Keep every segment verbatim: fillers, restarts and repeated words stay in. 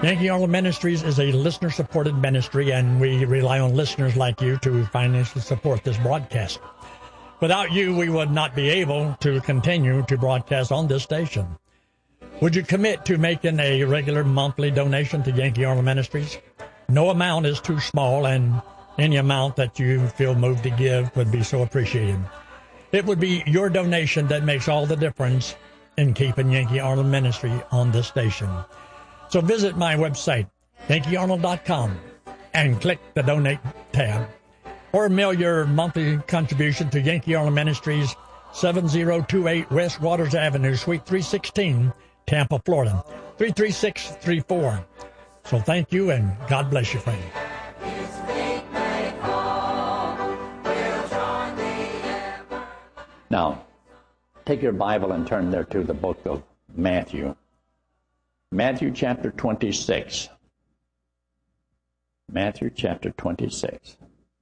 Yankee Arnold Ministries is a listener-supported ministry, and we rely on listeners like you to financially support this broadcast. Without you, we would not be able to continue to broadcast on this station. Would you commit to making a regular monthly donation to Yankee Arnold Ministries? No amount is too small, and any amount that you feel moved to give would be so appreciated. It would be your donation that makes all the difference in keeping Yankee Arnold Ministry on this station. So visit my website, Yankee Arnold dot com, and click the Donate tab. Or mail your monthly contribution to Yankee Arnold Ministries, seven oh two eight West Waters Avenue, Suite three sixteen, Tampa, Florida, three three six three four. So thank you, and God bless you, friend. Now, take your Bible and turn there to the book of Matthew. Matthew chapter twenty-six. Matthew chapter twenty-six.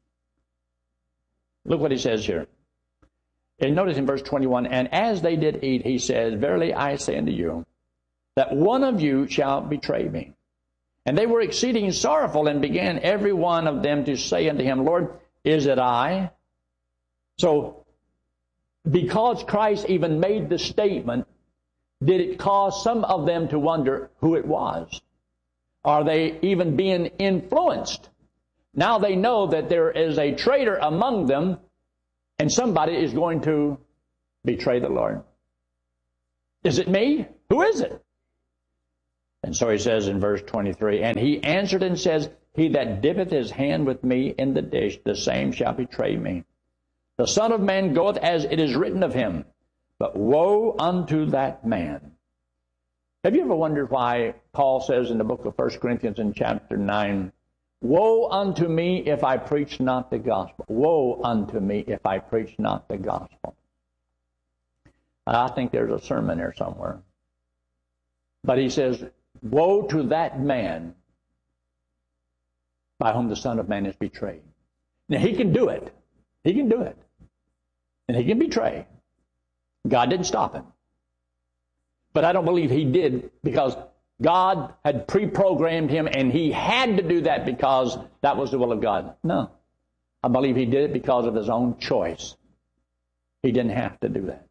Look what he says here. And notice in verse twenty-one, and as they did eat, he says, verily I say unto you, that one of you shall betray me. And they were exceeding sorrowful, and began every one of them to say unto him, Lord, is it I? So, because Christ even made the statement, did it cause some of them to wonder who it was? Are they even being influenced? Now they know that there is a traitor among them, and somebody is going to betray the Lord. Is it me? Who is it? And so he says in verse twenty-three, and he answered and says, he that dippeth his hand with me in the dish, the same shall betray me. The Son of Man goeth as it is written of him, but woe unto that man. Have you ever wondered why Paul says in the book of First Corinthians in chapter nine, woe unto me if I preach not the gospel. Woe unto me if I preach not the gospel. I think there's a sermon there somewhere. But he says, woe to that man by whom the Son of Man is betrayed. Now he can do it. He can do it. And he can betray. God didn't stop him. But I don't believe he did because God had pre-programmed him and he had to do that because that was the will of God. No. I believe he did it because of his own choice. He didn't have to do that.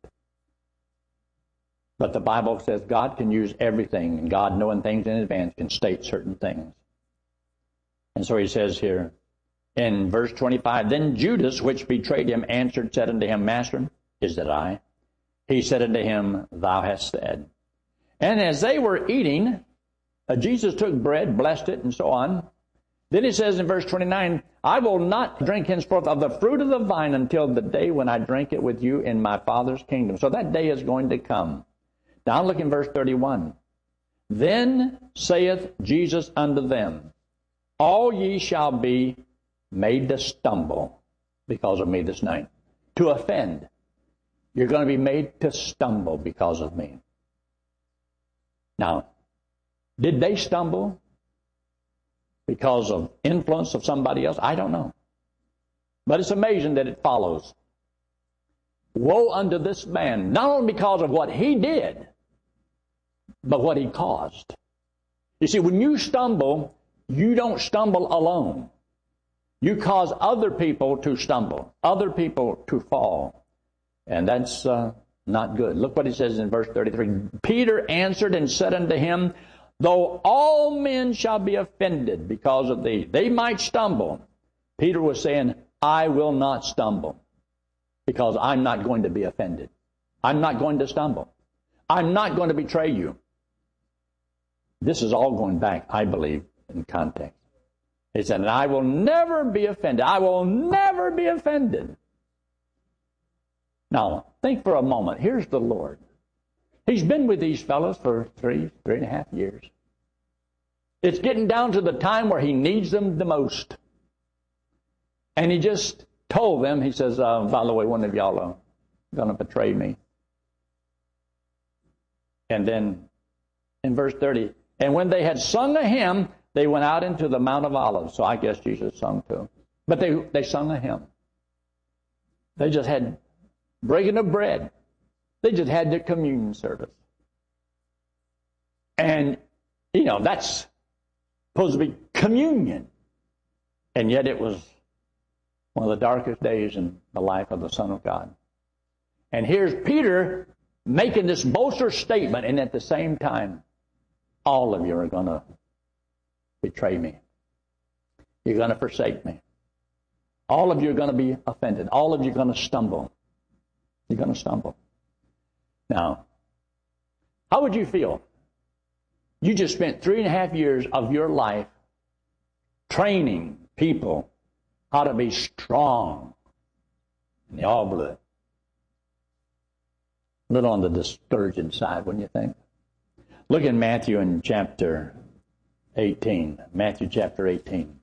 But the Bible says God can use everything, and God, knowing things in advance, can state certain things. And so he says here in verse twenty-five, then Judas, which betrayed him, answered, said unto him, Master, is it I? He said unto him, Thou hast said. And as they were eating, uh, Jesus took bread, blessed it, and so on. Then he says in verse twenty-nine, I will not drink henceforth of the fruit of the vine until the day when I drink it with you in my Father's kingdom. So that day is going to come. Now look in verse thirty-one. Then saith Jesus unto them, all ye shall be made to stumble because of me this night. To offend. You're going to be made to stumble because of me. Now, did they stumble because of influence of somebody else? I don't know. But it's amazing that it follows. Woe unto this man, not only because of what he did, but what he caused. You see, when you stumble, you don't stumble alone. You cause other people to stumble, other people to fall. And that's uh, not good. Look what he says in verse thirty-three. Peter answered and said unto him, though all men shall be offended because of thee, they might stumble. Peter was saying, I will not stumble because I'm not going to be offended. I'm not going to stumble. I'm not going to betray you. This is all going back, I believe, in context. He said, and I will never be offended. I will never be offended. Now, think for a moment. Here's the Lord. He's been with these fellows for three, three and a half years. It's getting down to the time where he needs them the most. And he just told them, he says, uh, by the way, one of y'all are going to betray me. And then in verse thirty, and when they had sung a hymn, they went out into the Mount of Olives. So I guess Jesus sung too. But they, they sung a hymn. They just had breaking of bread. They just had their communion service. And, you know, that's supposed to be communion. And yet it was one of the darkest days in the life of the Son of God. And here's Peter making this boastful statement, and at the same time, all of you are going to betray me. You're going to forsake me. All of you are going to be offended. All of you are going to stumble. You're going to stumble. Now, how would you feel? You just spent three and a half years of your life training people how to be strong. And they all blew it. A little on the discouraging side, wouldn't you think? Look in Matthew in chapter eighteen. Matthew chapter eighteen.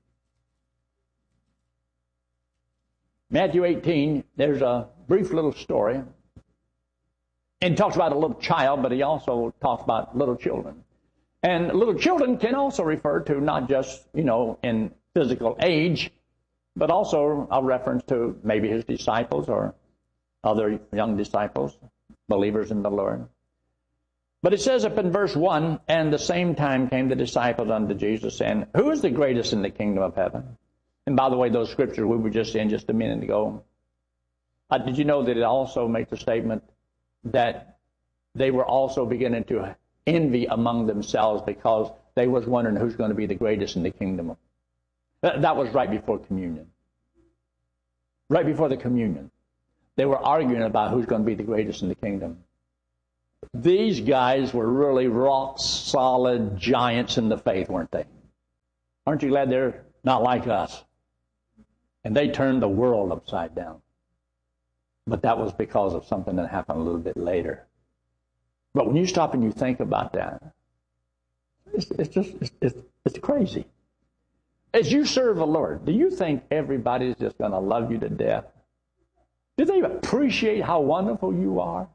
Matthew eighteen, there's a brief little story. And he talks about a little child, but he also talks about little children. And little children can also refer to not just, you know, in physical age, but also a reference to maybe his disciples or other young disciples, believers in the Lord. But it says up in verse one, and the same time came the disciples unto Jesus, saying, who is the greatest in the kingdom of heaven? And by the way, those scriptures we were just in just a minute ago, uh, did you know that it also makes a statement that they were also beginning to envy among themselves because they was wondering who's going to be the greatest in the kingdom. That, that was right before communion. Right before the communion. They were arguing about who's going to be the greatest in the kingdom. These guys were really rock-solid giants in the faith, weren't they? Aren't you glad they're not like us? And they turned the world upside down. But that was because of something that happened a little bit later. But when you stop and you think about that, it's, it's just, it's, it's, it's crazy. As you serve the Lord, do you think everybody's just going to love you to death? Do they appreciate how wonderful you are?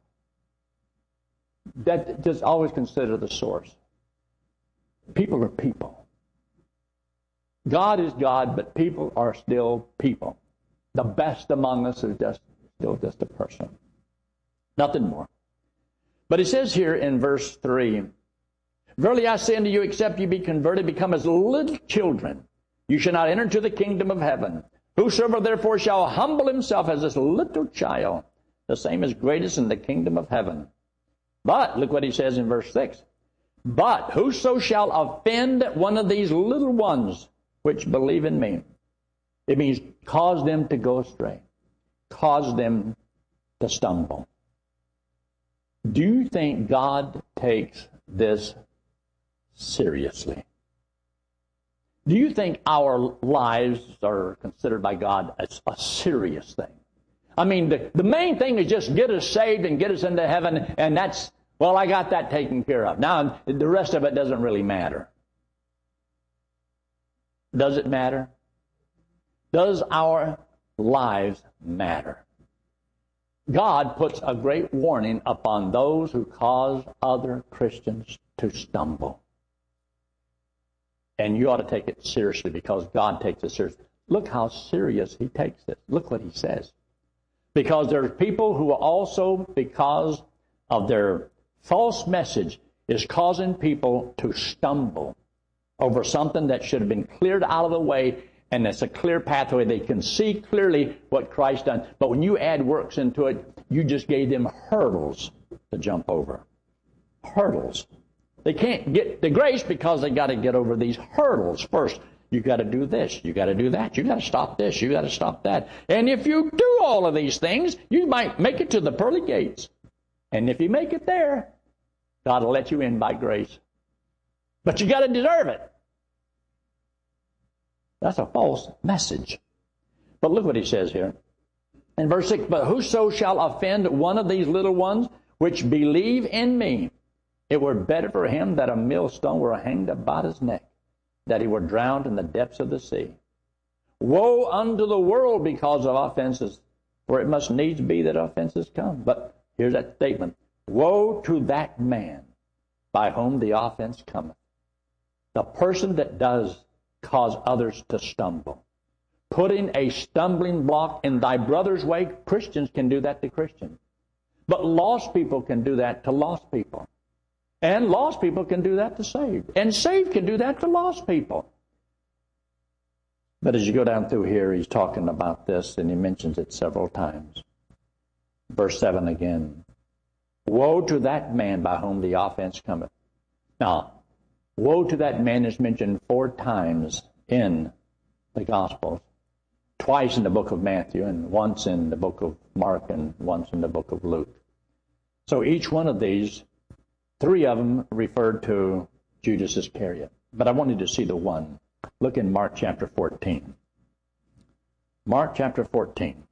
That just always consider the source. People are people. God is God, but people are still people. The best among us is just still just a person. Nothing more. But it says here in verse three, verily I say unto you, except you be converted, become as little children, you shall not enter into the kingdom of heaven. Whosoever therefore shall humble himself as this little child, the same is greatest in the kingdom of heaven. But, look what he says in verse six, but whoso shall offend one of these little ones which believe in me, it means cause them to go astray, cause them to stumble. Do you think God takes this seriously? Do you think our lives are considered by God as a serious thing? I mean, the, the main thing is just get us saved and get us into heaven, and that's, well, I got that taken care of. Now, the rest of it doesn't really matter. Does it matter? Does our lives matter? God puts a great warning upon those who cause other Christians to stumble. And you ought to take it seriously because God takes it seriously. Look how serious he takes it. Look what he says. Because there's people who also, because of their false message, is causing people to stumble over something that should have been cleared out of the way, and it's a clear pathway. They can see clearly what Christ done. But when you add works into it, you just gave them hurdles to jump over. Hurdles. They can't get the grace because they got to get over these hurdles first. You got to do this. You got to do that. You got to stop this. You got to stop that. And if you do all of these things, you might make it to the pearly gates. And if you make it there, God will let you in by grace. But you got to deserve it. That's a false message. But look what he says here. In verse six, but whoso shall offend one of these little ones which believe in me, it were better for him that a millstone were hanged about his neck, that he were drowned in the depths of the sea. Woe unto the world because of offenses, for it must needs be that offenses come. But here's that statement. Woe to that man by whom the offense cometh. The person that does cause others to stumble. Putting a stumbling block in thy brother's way, Christians can do that to Christians. But lost people can do that to lost people. And lost people can do that to saved. And saved can do that to lost people. But as you go down through here, he's talking about this, and he mentions it several times. Verse seven again. Woe to that man by whom the offense cometh. Now, woe to that man is mentioned four times in the Gospels. Twice in the book of Matthew, and once in the book of Mark, and once in the book of Luke. So each one of these, three of them referred to Judas Iscariot. But I wanted to see the one. Look in Mark chapter fourteen. Mark chapter fourteen.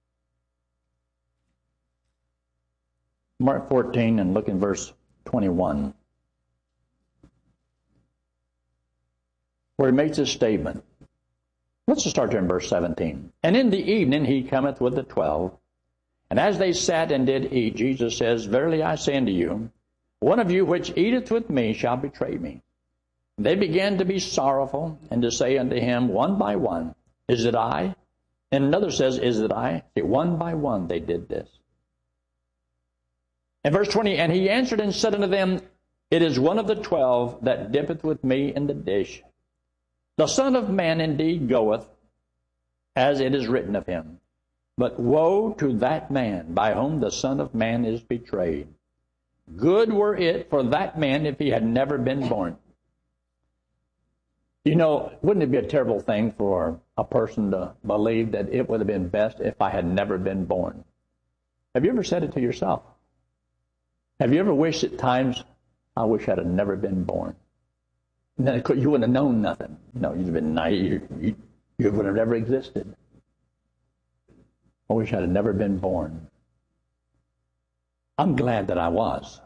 Mark fourteen, and look in verse twenty-one. Where he makes this statement. Let's just start there in verse seventeen. And in the evening he cometh with the twelve. And as they sat and did eat, Jesus says, Verily I say unto you, one of you which eateth with me shall betray me. They began to be sorrowful, and to say unto him one by one, Is it I? And another says, Is it I? See, one by one they did this. And verse twenty, And he answered and said unto them, It is one of the twelve that dippeth with me in the dish. The Son of Man indeed goeth, as it is written of him. But woe to that man by whom the Son of Man is betrayed. Good were it for that man if he had never been born. You know, wouldn't it be a terrible thing for a person to believe that it would have been best if I had never been born? Have you ever said it to yourself? Have you ever wished at times, I wish I'd have never been born? And then you wouldn't have known nothing. You know, you'd have been naive. You, you would have never existed. I wish I'd have never been born. I'm glad that I was.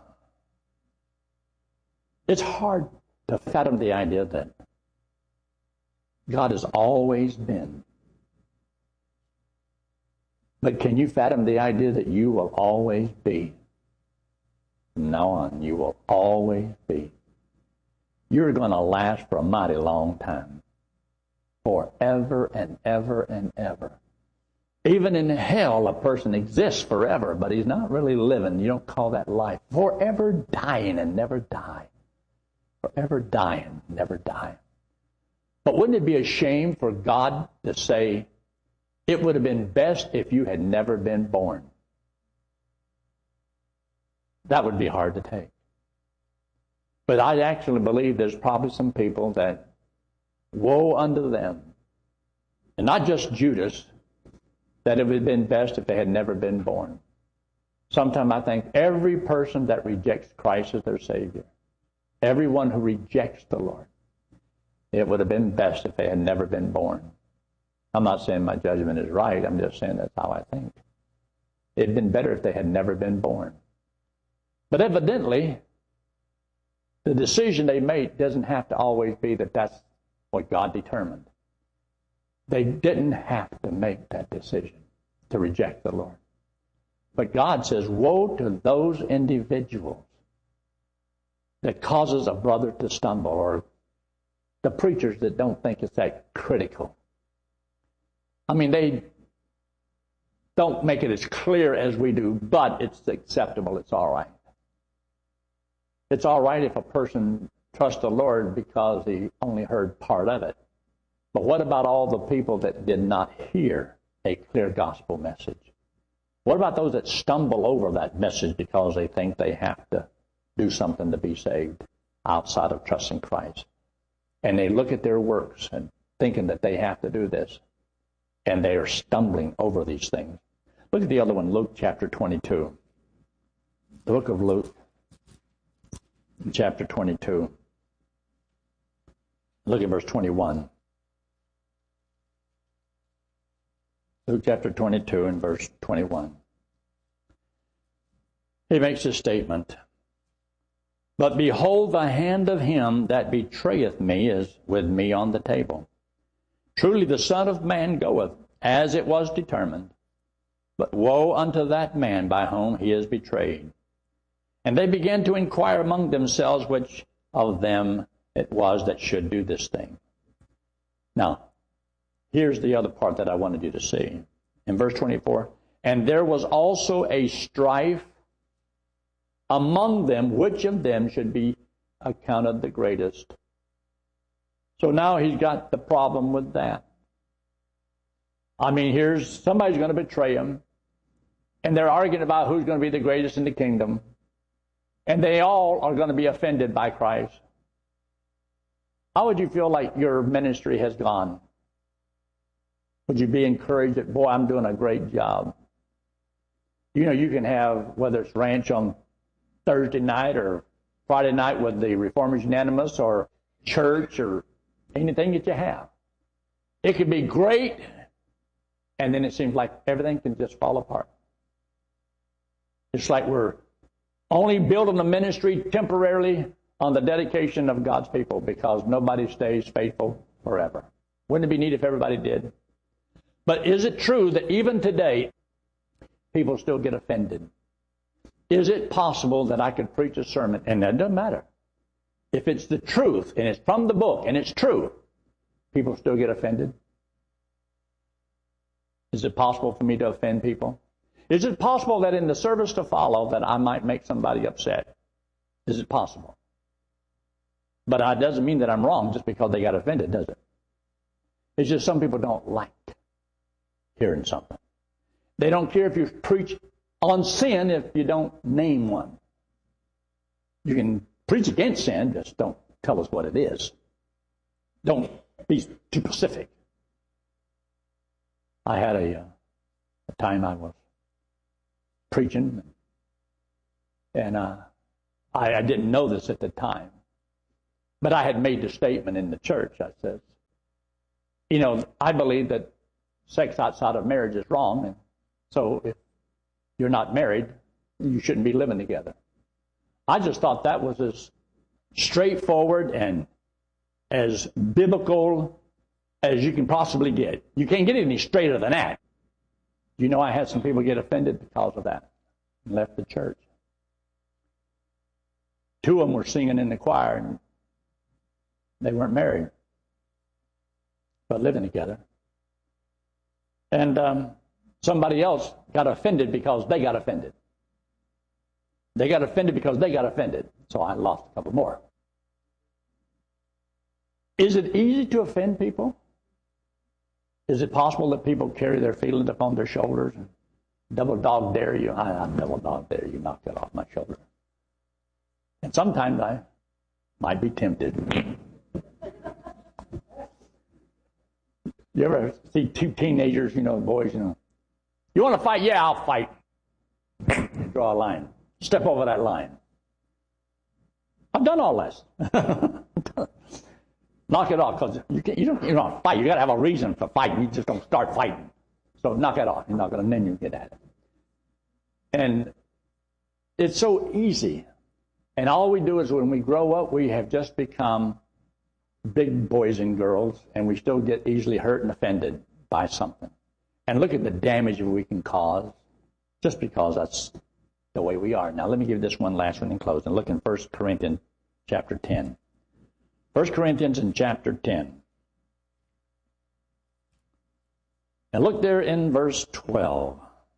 It's hard to fathom the idea that God has always been. But can you fathom the idea that you will always be? From now on, you will always be. You're going to last for a mighty long time. Forever and ever and ever. Even in hell, a person exists forever, but he's not really living. You don't call that life. Forever dying and never die. Forever dying, never die. But wouldn't it be a shame for God to say, it would have been best if you had never been born? That would be hard to take. But I actually believe there's probably some people that, woe unto them, and not just Judas, that it would have been best if they had never been born. Sometimes I think every person that rejects Christ as their Savior, everyone who rejects the Lord, it would have been best if they had never been born. I'm not saying my judgment is right. I'm just saying that's how I think. It had been better if they had never been born. But evidently, the decision they made doesn't have to always be that that's what God determined. They didn't have to make that decision to reject the Lord. But God says, woe to those individuals that causes a brother to stumble, or the preachers that don't think it's that critical. I mean, they don't make it as clear as we do, but it's acceptable. It's all right. It's all right if a person trusts the Lord because he only heard part of it. But what about all the people that did not hear a clear gospel message? What about those that stumble over that message because they think they have to do something to be saved outside of trusting Christ? And they look at their works and thinking that they have to do this, and they are stumbling over these things. Look at the other one, Luke chapter twenty-two. The book of Luke, chapter twenty-two. Look at verse twenty-one. Luke chapter twenty-two and verse twenty-one. He makes this statement. But behold, the hand of him that betrayeth me is with me on the table. Truly the Son of Man goeth, as it was determined. But woe unto that man by whom he is betrayed. And they began to inquire among themselves which of them it was that should do this thing. Now, here's the other part that I wanted you to see. In verse twenty-four, and there was also a strife among them, which of them should be accounted the greatest. So now he's got the problem with that. I mean, here's somebody's going to betray him, and they're arguing about who's going to be the greatest in the kingdom, and they all are going to be offended by Christ. How would you feel like your ministry has gone? Would you be encouraged that, boy, I'm doing a great job? You know, you can have, whether it's ranch on Thursday night or Friday night with the Reformers Unanimous or church or anything that you have. It could be great, and then it seems like everything can just fall apart. It's like we're only building the ministry temporarily on the dedication of God's people because nobody stays faithful forever. Wouldn't it be neat if everybody did? But is it true that even today, people still get offended? Is it possible that I could preach a sermon, and that doesn't matter. If it's the truth, and it's from the book, and it's true, people still get offended? Is it possible for me to offend people? Is it possible that in the service to follow that I might make somebody upset? Is it possible? But it doesn't mean that I'm wrong just because they got offended, does it? It's just some people don't like hearing something. They don't care if you preach on sin if you don't name one. You can preach against sin, just don't tell us what it is. Don't be too specific. I had a, uh, a time I was preaching, and uh, I, I didn't know this at the time, but I had made the statement in the church. I said, you know, I believe that sex outside of marriage is wrong, and so if you're not married, you shouldn't be living together. I just thought that was as straightforward and as biblical as you can possibly get. You can't get any straighter than that. You know, I had some people get offended because of that and left the church. Two of them were singing in the choir, and they weren't married, but living together. And um, somebody else got offended because they got offended. They got offended because they got offended. So I lost a couple more. Is it easy to offend people? Is it possible that people carry their feelings upon their shoulders and double dog dare you? I, I double dog dare you, knock that off my shoulder. And sometimes I might be tempted. You ever see two teenagers, you know, boys, you know, you want to fight? Yeah, I'll fight. You draw a line. Step over that line. I've done all this. Knock it off, because you, you don't you don't fight. You got to have a reason for fighting. You just don't start fighting. So knock it off. You're not going to, then you get at it. And it's so easy. And all we do is when we grow up, we have just become big boys and girls, and we still get easily hurt and offended by something. And look at the damage we can cause just because that's the way we are. Now, let me give this one last one in closing. Look in First Corinthians chapter ten. First Corinthians in chapter ten. And look there in verse twelve.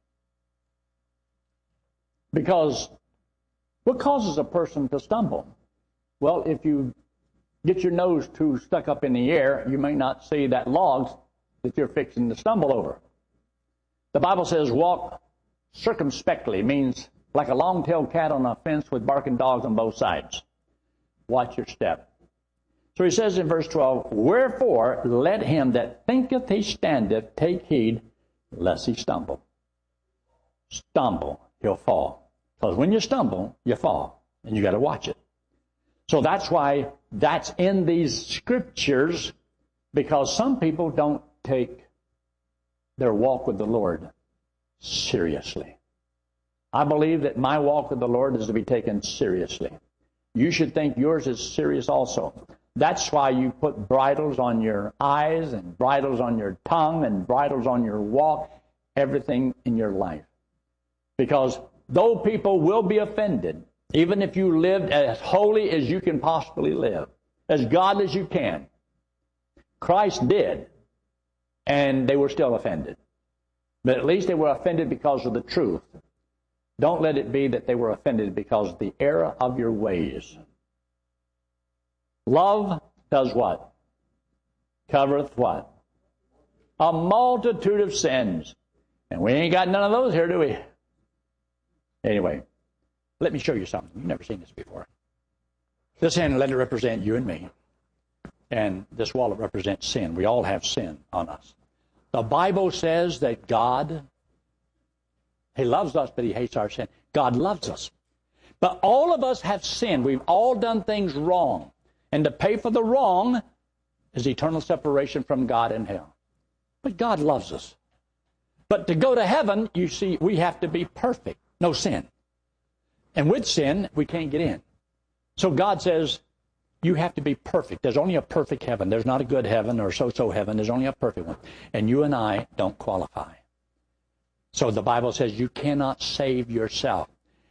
Because what causes a person to stumble? Well, if you get your nose too stuck up in the air, you may not see that log that you're fixing to stumble over. The Bible says walk circumspectly, means like a long-tailed cat on a fence with barking dogs on both sides. Watch your step. So he says in verse twelve, wherefore let him that thinketh he standeth take heed lest he stumble. Stumble, he'll fall. Because when you stumble, you fall, and you got to watch it. So that's why that's in these scriptures, because some people don't take their walk with the Lord seriously. I believe that my walk with the Lord is to be taken seriously. You should think yours is serious also. That's why you put bridles on your eyes and bridles on your tongue and bridles on your walk, everything in your life. Because though people will be offended, even if you lived as holy as you can possibly live, as godly as you can, Christ did, and they were still offended. But at least they were offended because of the truth. Don't let it be that they were offended because of the error of your ways. Love does what? Covereth what? A multitude of sins. And we ain't got none of those here, do we? Anyway, let me show you something. You've never seen this before. This hand, let it represent you and me. And this wallet represents sin. We all have sin on us. The Bible says that God, He loves us, but He hates our sin. God loves us. But all of us have sinned. We've all done things wrong. And to pay for the wrong is eternal separation from God in hell. But God loves us. But to go to heaven, you see, we have to be perfect. No sin. And with sin, we can't get in. So God says, you have to be perfect. There's only a perfect heaven. There's not a good heaven or so-so heaven. There's only a perfect one. And you and I don't qualify. So the Bible says you cannot save yourself.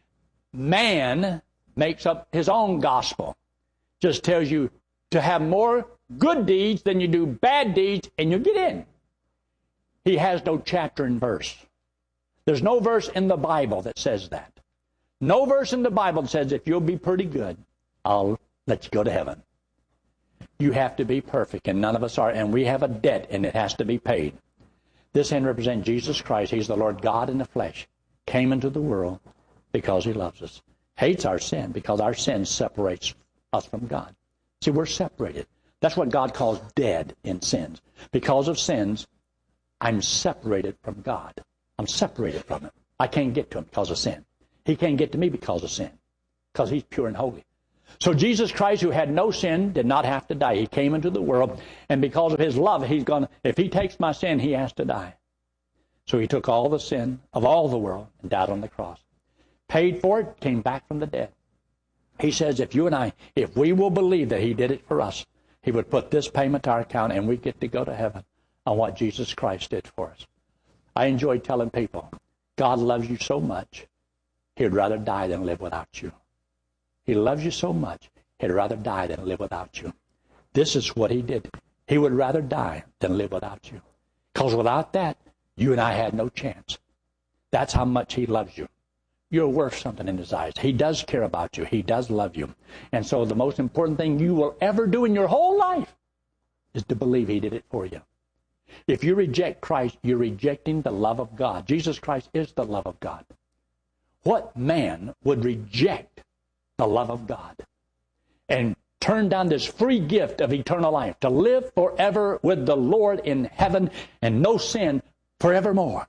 Man makes up his own gospel. Just tells you to have more good deeds than you do bad deeds, and you get in. He has no chapter and verse. There's no verse in the Bible that says that. No verse in the Bible that says if you'll be pretty good, I'll let you go to heaven. You have to be perfect, and none of us are, and we have a debt, and it has to be paid. This hand represents Jesus Christ. He's the Lord God in the flesh. Came into the world because He loves us. Hates our sin because our sin separates us from God. See, we're separated. That's what God calls dead in sins. Because of sins, I'm separated from God. I'm separated from Him. I can't get to Him because of sin. He can't get to me because of sin, because He's pure and holy. So Jesus Christ, who had no sin, did not have to die. He came into the world, and because of His love, He's going to, if He takes my sin, He has to die. So He took all the sin of all the world and died on the cross. Paid for it, came back from the dead. He says if you and I, if we will believe that He did it for us, He would put this payment to our account, and we get to go to heaven on what Jesus Christ did for us. I enjoy telling people, God loves you so much, He'd rather die than live without you. He loves you so much, He'd rather die than live without you. This is what He did. He would rather die than live without you. Because without that, you and I had no chance. That's how much He loves you. You're worth something in His eyes. He does care about you. He does love you. And so the most important thing you will ever do in your whole life is to believe He did it for you. If you reject Christ, you're rejecting the love of God. Jesus Christ is the love of God. What man would reject the love of God and turn down this free gift of eternal life to live forever with the Lord in heaven and no sin forevermore?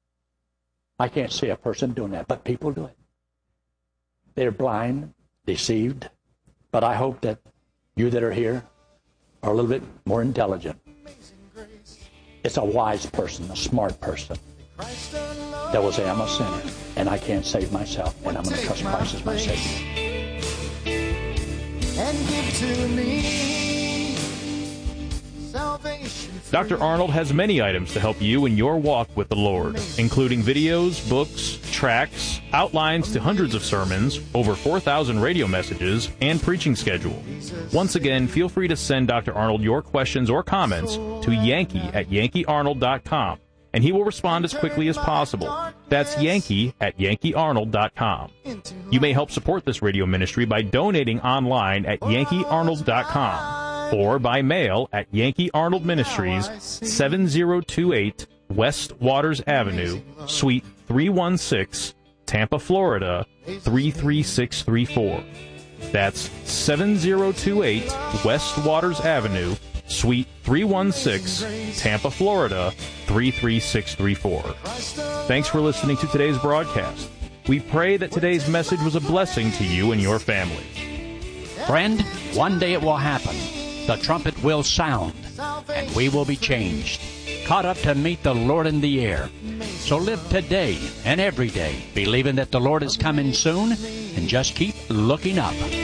I can't see a person doing that, but people do it. They're blind, deceived, but I hope that you that are here are a little bit more intelligent. It's a wise person, a smart person that will say, I'm a sinner, and I can't save myself, and I'm going to trust Christ as my Savior. And give to me salvation. Doctor Arnold has many items to help you in your walk with the Lord, including videos, books, tracts, outlines to hundreds of sermons, over four thousand radio messages, and preaching schedule. Once again, feel free to send Doctor Arnold your questions or comments to Yankee at Yankee Arnold dot com, and he will respond as quickly as possible. That's Yankee at Yankee Arnold dot com. You may help support this radio ministry by donating online at Yankee Arnold dot com or by mail at Yankee Arnold Ministries, seven oh two eight West Waters Avenue, Suite three one six, Tampa, Florida, three three six three four. That's seven oh two eight West Waters Avenue, Suite three one six, Tampa, Florida, three three six three four. Thanks for listening to today's broadcast. We pray that today's message was a blessing to you and your family. Friend, one day it will happen. The trumpet will sound, and we will be changed, caught up to meet the Lord in the air. So live today and every day, believing that the Lord is coming soon, and just keep looking up.